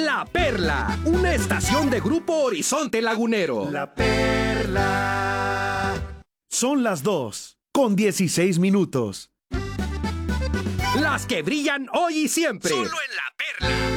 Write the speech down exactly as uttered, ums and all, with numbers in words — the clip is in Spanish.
La Perla, una estación de Grupo Horizonte Lagunero. La Perla. Son las dos, con dieciséis minutos. Las que brillan hoy y siempre. Solo en La Perla.